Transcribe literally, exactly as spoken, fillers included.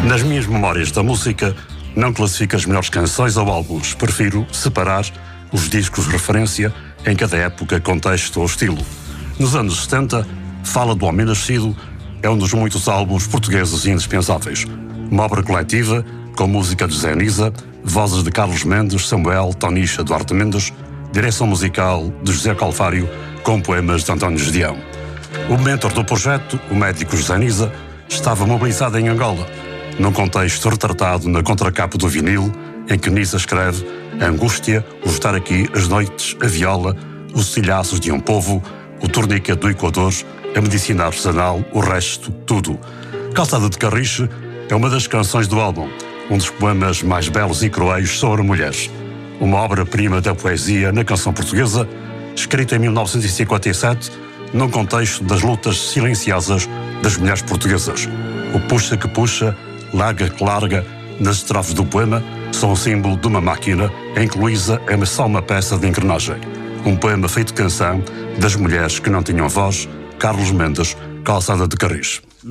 Nas minhas memórias da música, não classifico as melhores canções ou álbuns. Prefiro separar os discos de referência em cada época, contexto ou estilo. Nos anos setenta, Fala do Homem Nascido é um dos muitos álbuns portugueses indispensáveis. Uma obra coletiva, com música de Zé Nisa, vozes de Carlos Mendes, Samuel, Tonicha, Duarte Mendes, direção musical de José Calvário, com poemas de António Gedeão. O mentor do projeto, o médico José Nisa, estava mobilizado em Angola, num contexto retratado na contracapa do vinil, em que Nisa escreve a angústia, o estar aqui, as noites, a viola, os cilhaços de um povo, o torniquete do Equador, a medicina artesanal, o resto, tudo. Calçada de Carriche é uma das canções do álbum, um dos poemas mais belos e cruéis sobre mulheres. Uma obra-prima da poesia na canção portuguesa, escrita em mil novecentos e cinquenta e sete, num contexto das lutas silenciosas das mulheres portuguesas. O puxa que puxa, larga que larga, nas estrofes do poema, são o símbolo de uma máquina em que Luísa é só uma peça de engrenagem. Um poema feito canção das mulheres que não tinham voz, Carlos Mendes, Calçada de Carris.